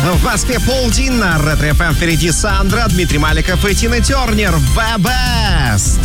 В Москве полдень, на Ретро ФМ впереди Сандра, Дмитрий Маликов и Тина Тернер. The Best!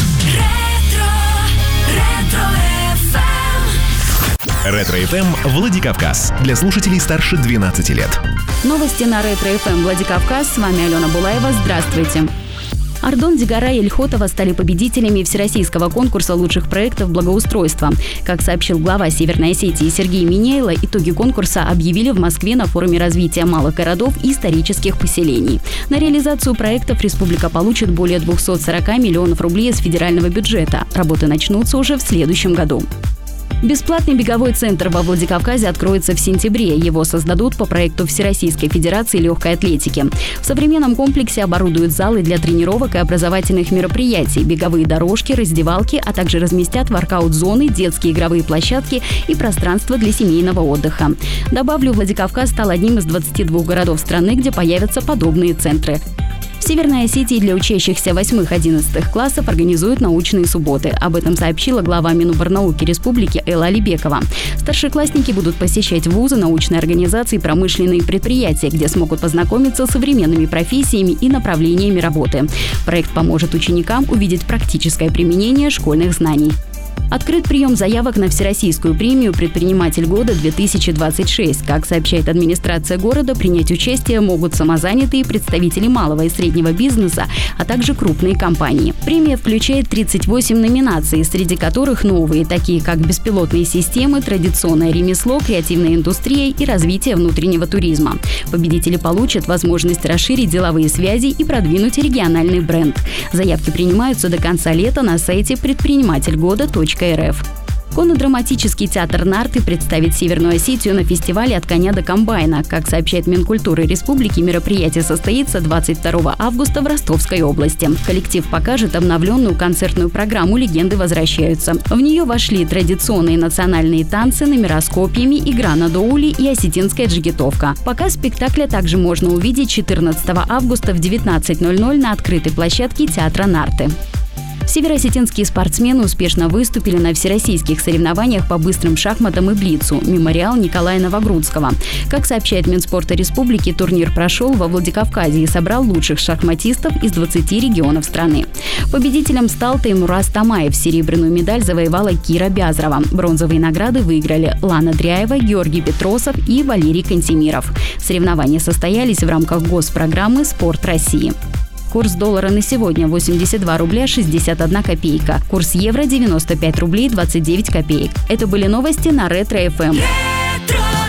Ретро ФМ Владикавказ. Для слушателей старше 12 лет. Новости на Ретро ФМ Владикавказ. С вами Алена Булаева. Здравствуйте. Ардон Дегара и Ильхотова стали победителями Всероссийского конкурса лучших проектов благоустройства. Как сообщил глава Северной Осетии Сергей Минейло, итоги конкурса объявили в Москве на форуме развития малых городов и исторических поселений. На реализацию проектов республика получит более 240 миллионов рублей из федерального бюджета. Работы начнутся уже в следующем году. Бесплатный беговой центр во Владикавказе откроется в сентябре. Его создадут по проекту Всероссийской Федерации легкой атлетики. В современном комплексе оборудуют залы для тренировок и образовательных мероприятий, беговые дорожки, раздевалки, а также разместят воркаут-зоны, детские игровые площадки и пространство для семейного отдыха. Добавлю, Владикавказ стал одним из 22 городов страны, где появятся подобные центры. В Северной Осетии для учащихся 8-11 классов организуют научные субботы. Об этом сообщила глава Миноборнауки Республики Элла Алибекова. Старшеклассники будут посещать вузы, научные организации, промышленные предприятия, где смогут познакомиться с современными профессиями и направлениями работы. Проект поможет ученикам увидеть практическое применение школьных знаний. Открыт прием заявок на Всероссийскую премию «Предприниматель года-2026». Как сообщает администрация города, принять участие могут самозанятые, представители малого и среднего бизнеса, а также крупные компании. Премия включает 38 номинаций, среди которых новые, такие как беспилотные системы, традиционное ремесло, креативная индустрия и развитие внутреннего туризма. Победители получат возможность расширить деловые связи и продвинуть региональный бренд. Заявки принимаются до конца лета на сайте предпринимательгода.рф. Конно-драматический театр «Нарты» представит Северную Осетию на фестивале «От коня до комбайна». Как сообщает Минкультуры Республики, мероприятие состоится 22 августа в Ростовской области. Коллектив покажет обновленную концертную программу «Легенды возвращаются». В нее вошли традиционные национальные танцы, номера с копьями, игра на доули и осетинская джигитовка. Показ спектакля также можно увидеть 14 августа в 19:00 на открытой площадке театра «Нарты». Североосетинские спортсмены успешно выступили на всероссийских соревнованиях по быстрым шахматам и блицу «Мемориал Николая Новогрудского». Как сообщает Минспорта Республики, турнир прошел во Владикавказе и собрал лучших шахматистов из 20 регионов страны. Победителем стал Таймураз Тамаев. Серебряную медаль завоевала Кира Бязрова. Бронзовые награды выиграли Лана Дряева, Георгий Петросов и Валерий Кантемиров. Соревнования состоялись в рамках госпрограммы «Спорт России». Курс доллара на сегодня 82 рубля 61 копейка. Курс евро 95 рублей 29 копеек. Это были новости на Ретро ФМ.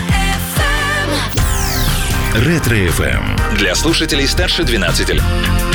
Ретро ФМ. Для слушателей старше 12 лет.